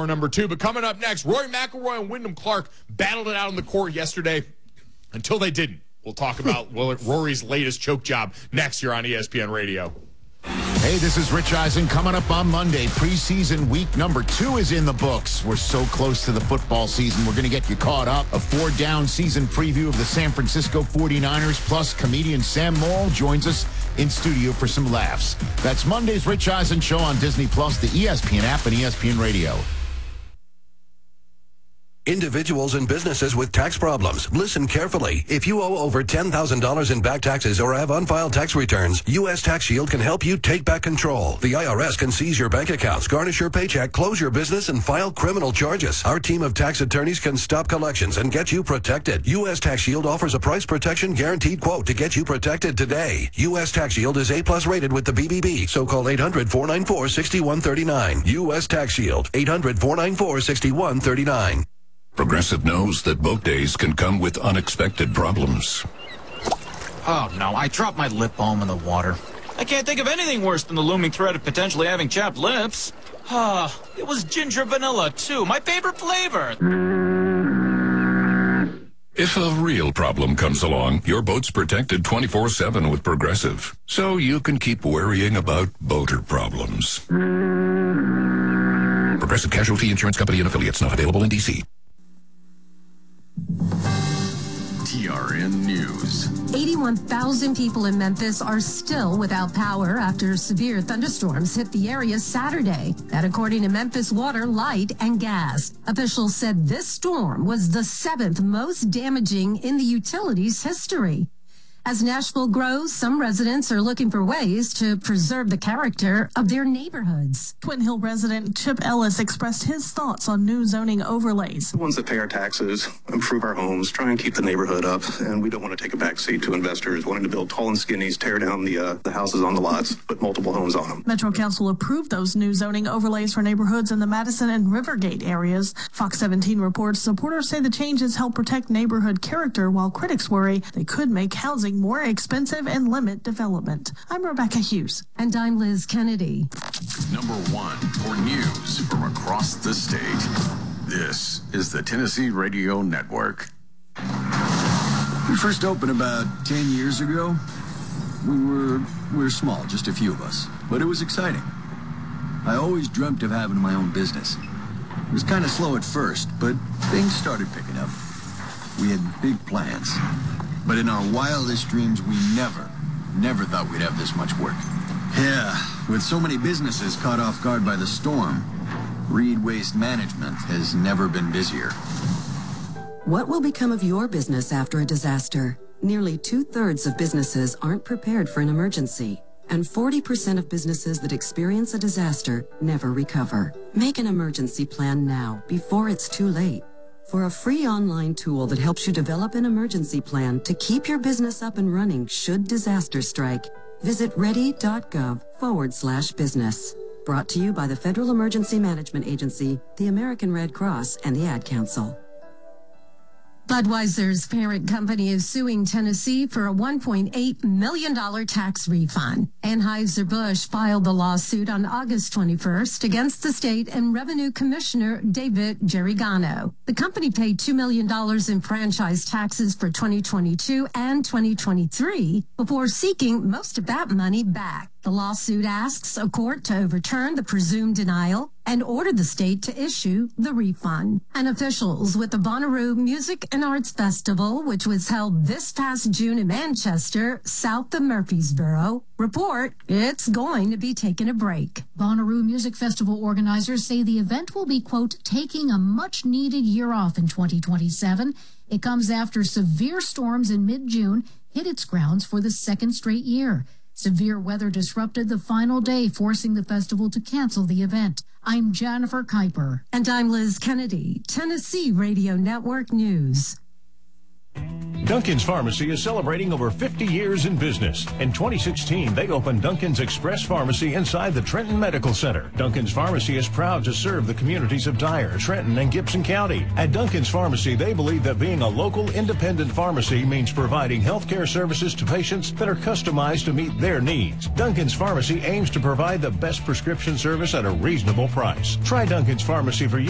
hour number 2. But coming up next, Rory McIlroy and Wyndham Clark battled it out on the court yesterday until they didn't. We'll talk about Rory's latest choke job next here on ESPN Radio. Hey, this is Rich Eisen. Coming up on Monday, preseason week number 2 is in the books. We're so close to the football season. We're going to get you caught up. A 4-down season preview of the San Francisco 49ers, plus comedian Sam Morrill joins us in studio for some laughs. That's Monday's Rich Eisen Show on Disney+, the ESPN app, and ESPN Radio. Individuals and businesses with tax problems. Listen carefully. If you owe over $10,000 in back taxes or have unfiled tax returns, U.S. Tax Shield can help you take back control. The IRS can seize your bank accounts, garnish your paycheck, close your business, and file criminal charges. Our team of tax attorneys can stop collections and get you protected. U.S. Tax Shield offers a price protection guaranteed quote to get you protected today. U.S. Tax Shield is A+ rated with the BBB, so call 800-494-6139. U.S. Tax Shield, 800-494-6139. Progressive knows that boat days can come with unexpected problems. Oh, no, I dropped my lip balm in the water. I can't think of anything worse than the looming threat of potentially having chapped lips. It was ginger vanilla, too, my favorite flavor. If a real problem comes along, your boat's protected 24/7 with Progressive, so you can keep worrying about boater problems. Progressive Casualty Insurance Company and Affiliates, not available in D.C. TRN News. 81,000 people in Memphis are still without power after severe thunderstorms hit the area Saturday. That according to Memphis Water, Light, and Gas. Officials said this storm was the 7th most damaging in the utilities' history. As Nashville grows, some residents are looking for ways to preserve the character of their neighborhoods. Twin Hill resident Chip Ellis expressed his thoughts on new zoning overlays. The ones that pay our taxes, improve our homes, try and keep the neighborhood up, and we don't want to take a backseat to investors wanting to build tall and skinnies, tear down the houses on the lots, put multiple homes on them. Metro Council approved those new zoning overlays for neighborhoods in the Madison and Rivergate areas. Fox 17 reports supporters say the changes help protect neighborhood character, while critics worry they could make housing more expensive and limit development. I'm Rebecca Hughes. And I'm Liz Kennedy. Number 1 for news from across the state. This is the Tennessee Radio Network. We first opened about 10 years ago. We were small, just a few of us, but it was exciting. I always dreamt of having my own business. It was kind of slow at first, but things started picking up. We had big plans. But in our wildest dreams, we never thought we'd have this much work. Yeah, with so many businesses caught off guard by the storm, Reed Waste Management has never been busier. What will become of your business after a disaster? Nearly 2/3 of businesses aren't prepared for an emergency, and 40% of businesses that experience a disaster never recover. Make an emergency plan now, before it's too late. For a free online tool that helps you develop an emergency plan to keep your business up and running should disaster strike, visit ready.gov/business. Brought to you by the Federal Emergency Management Agency, the American Red Cross, and the Ad Council. Budweiser's parent company is suing Tennessee for a $1.8 million tax refund. Anheuser-Busch filed the lawsuit on August 21st against the state and revenue commissioner David Gerigano. The company paid $2 million in franchise taxes for 2022 and 2023 before seeking most of that money back. The lawsuit asks a court to overturn the presumed denial and order the state to issue the refund. And officials with the Bonnaroo Music and Arts Festival, which was held this past June in Manchester, south of Murfreesboro, report it's going to be taking a break. Bonnaroo Music Festival organizers say the event will be, quote, taking a much-needed year off in 2027. It comes after severe storms in mid-June hit its grounds for the second straight year. Severe weather disrupted the final day, forcing the festival to cancel the event. I'm Jennifer Kuiper. And I'm Liz Kennedy, Tennessee Radio Network News. Duncan's Pharmacy is celebrating over 50 years in business. In 2016, they opened Duncan's Express Pharmacy inside the Trenton Medical Center. Duncan's Pharmacy is proud to serve the communities of Dyer, Trenton, and Gibson County. At Duncan's Pharmacy, they believe that being a local independent pharmacy means providing healthcare services to patients that are customized to meet their needs. Duncan's Pharmacy aims to provide the best prescription service at a reasonable price. Try Duncan's Pharmacy for your